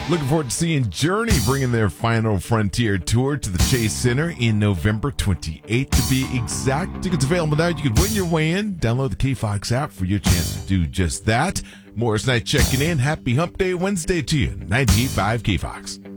Looking forward to seeing Journey bringing their Final Frontier tour to the Chase Center in November 28th to be exact. Tickets available now. You can win your way in. Download the KFOX app for your chance to do just that. Morris Knight checking in. Happy Hump Day Wednesday to you. 98.5 KFOX.